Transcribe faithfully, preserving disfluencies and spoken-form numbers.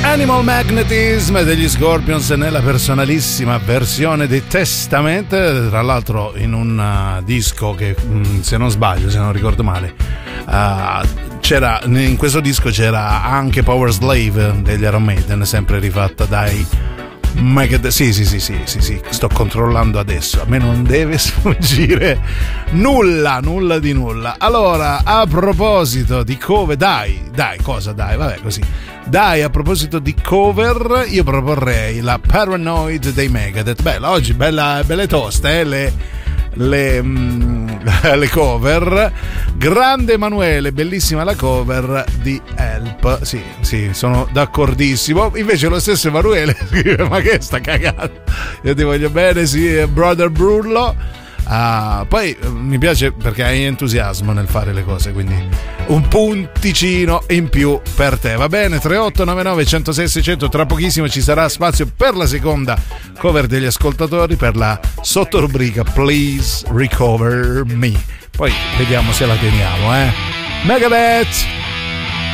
Animal Magnetism degli Scorpions nella personalissima versione di Testament, tra l'altro in un uh, disco che mh, se non sbaglio, se non ricordo male, uh, c'era, in questo disco c'era anche Power Slave degli Iron Maiden, sempre rifatta dai Megadeth. Sì, sì, sì, sì, sì, sì, sto controllando adesso, a me non deve sfuggire nulla, nulla di nulla. Allora, a proposito di cover, dai, dai, cosa dai, vabbè, così. Dai, a proposito di cover, io proporrei la Paranoid dei Megadeth. Bella, oggi bella, belle toste, eh, le, le, mm, le cover. Grande Emanuele, bellissima la cover di Help. Sì, sì, sono d'accordissimo. Invece lo stesso Emanuele scrive: ma che sta cagando? Io ti voglio bene, sì, brother Brullo. Ah, poi mi piace perché hai entusiasmo nel fare le cose, quindi un punticino in più per te, va bene? tre otto nove nove uno zero sei sei zero zero. Tra pochissimo ci sarà spazio per la seconda cover degli ascoltatori, per la sottorubrica Please Recover Me. Poi vediamo se la teniamo, eh? Megadeth!